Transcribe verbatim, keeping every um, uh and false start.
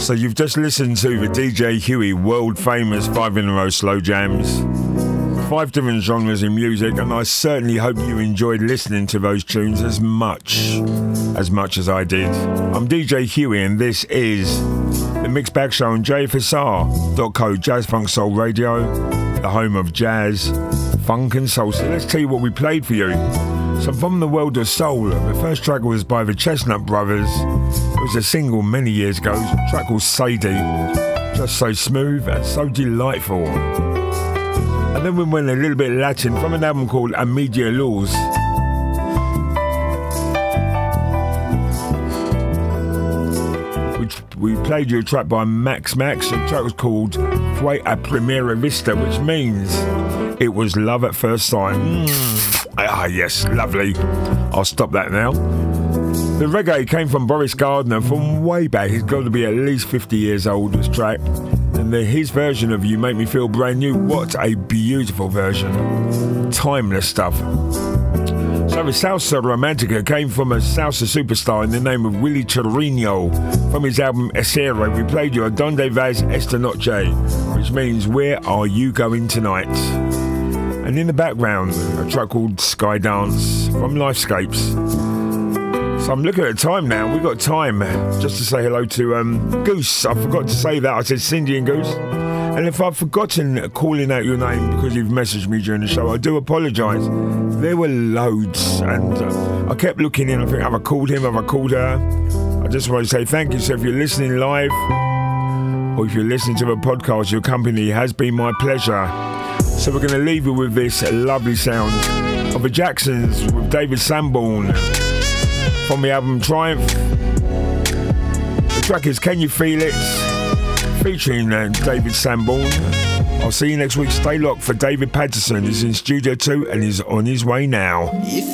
So you've just listened to the D J Huey world famous five in a row slow jams. Five different genres in music, and I certainly hope you enjoyed listening to those tunes as much, as much as I did. I'm D J Huey, and this is the Mixed Bag Show on J F S R dot co, Jazz Funk Soul Radio, the home of jazz, funk and soul. So let's tell you what we played for you. So from the world of soul, the first track was by the Chestnut Brothers. It was a single many years ago, a track called Sadie. Just so smooth and so delightful. And then we went a little bit Latin from an album called A Media Luz. Which we played you a track by Max Max. The track was called Fue a Primera Vista, which means it was love at first sight. Mm. Ah, yes, lovely. I'll stop that now. The reggae came from Boris Gardner from way back. He's got to be at least fifty years old, this track. And the, his version of You Make Me Feel Brand New, what a beautiful version. Timeless stuff. So the Salsa Romantica came from a salsa superstar in the name of Willie Chirino. From his album Esera, we played you a Donde Vas Esta Noche, which means Where Are You Going Tonight? And in the background, a track called Sky Dance from Lifescapes. So I'm looking at the time now. We've got time just to say hello to um, Goose. I forgot to say that. I said Cindy and Goose. And if I've forgotten calling out your name because you've messaged me during the show, I do apologise. There were loads. And uh, I kept looking in. I think, have I called him? Have I called her? I just want to say thank you. So if you're listening live or if you're listening to the podcast, your company has been my pleasure. So we're going to leave you with this lovely sound of the Jacksons with David Sanborn from the album Triumph. The track is Can You Feel It? Featuring uh, David Sanborn. I'll see you next week. Stay locked for David Patterson. He's in Studio two and he's on his way now. If